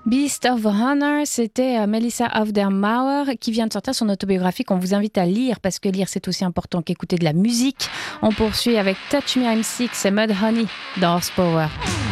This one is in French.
Beast of Honor, c'était Melissa of der Mauer qui vient de sortir son autobiographie qu'on vous invite à lire parce que lire c'est aussi important qu'écouter de la musique. On poursuit avec Touch Me I'm Six et Mud Honey dans Horsepower.